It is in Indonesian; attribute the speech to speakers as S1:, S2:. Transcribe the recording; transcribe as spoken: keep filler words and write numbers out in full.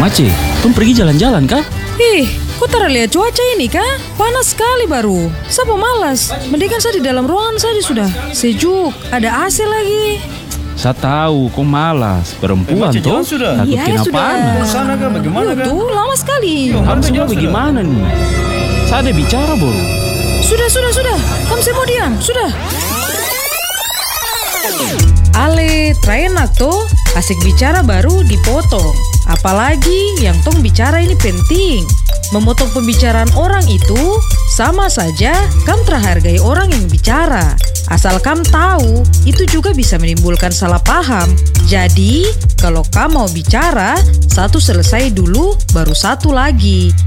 S1: Mace, tom pergi jalan-jalan kah?
S2: Ih, kok tara lihat cuaca ini kah? Panas sekali baru. Siapa malas? Mendingan saya di dalam ruangan saja sudah. Sejuk, ada A C lagi.
S1: Saya tahu, kok malas. Perempuan
S3: Eh, Mace,
S1: toh,
S3: jalan sudah.
S1: takut
S2: Iya,
S1: kena
S2: sudah.
S1: panas.
S3: Sana kah? Bagaimana
S2: Yuk
S3: kah?
S2: tuh, lama sekali.
S1: Kamu semua bagaimana nih? Saya ada bicara, Bro.
S2: Sudah, sudah, sudah. Kamu saya mau diam, sudah. Ale, enak tuh. Asik bicara baru dipotong. Apalagi yang tong bicara ini penting. Memotong pembicaraan orang itu sama saja kam terhargai orang yang bicara. Asal kam tahu, itu juga bisa menimbulkan salah paham. Jadi, kalau kam mau bicara, satu selesai dulu, baru satu lagi.